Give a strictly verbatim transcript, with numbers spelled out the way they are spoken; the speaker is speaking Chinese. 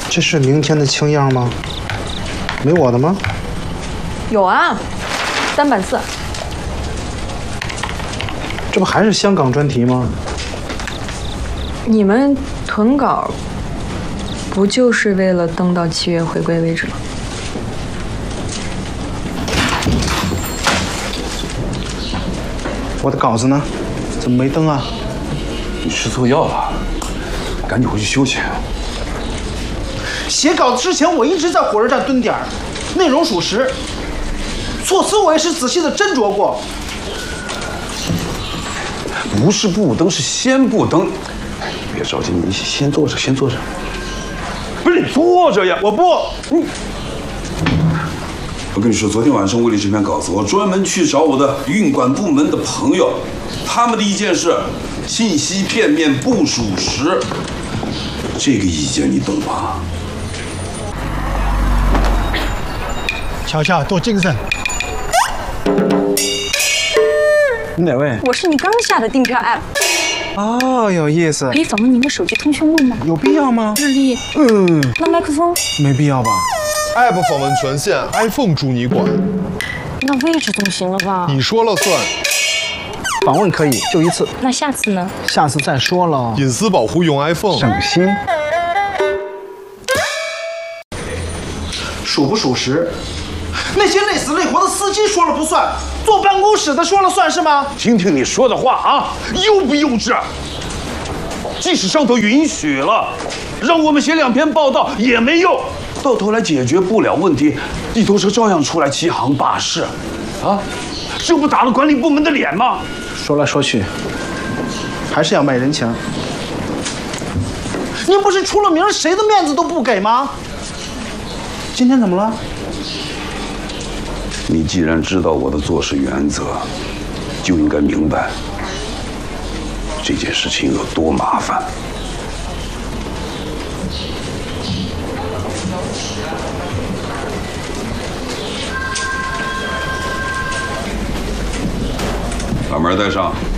这是明天的青样吗？没我的吗？ 有啊，单版四。 这不还是香港专题吗？ 你们囤稿，不就是为了登到七月回归为止吗？ 我的稿子呢？怎么没登啊？ 你吃错药了，赶紧回去休息。 写稿子之前，我一直在火车站蹲点儿，内容属实，措辞我也是仔细的斟酌过。 不是不登，是先不登。别着急，你先坐着，先坐着。不是你坐着呀！ 我不， 你。我跟你说，昨天晚上为了这篇稿子，我专门去找我的运管部门的朋友，他们的意见是信息片面不属实。这个意见你懂吗？ 乔乔，多精神。 你哪位？ 我是你刚下的订票 app。 哦，有意思。 可以访问您的手机通讯录吗？ 有必要吗？ 日历。 嗯。 那麦克风？ 没必要吧。 App 访问权限 ，iPhone 助你管。 那位置总行了吧？ 你说了算。 访问可以，就一次。 那下次呢？ 下次再说了。 隐私保护用 iPhone。 省心。属不属实？那些累死累活的司机说了不算，坐办公室的说了算是吗？ 听听你说的话啊，幼不幼稚？即使上头允许了，让我们写两篇报道也没用，到头来解决不了问题，地头蛇照样出来欺行霸市，啊，这不打了管理部门的脸吗？ 说来说去，还是要卖人情。您不是出了名，谁的面子都不给吗？今天怎么了？ 你既然知道我的做事原则，就应该明白这件事情有多麻烦。把门带上。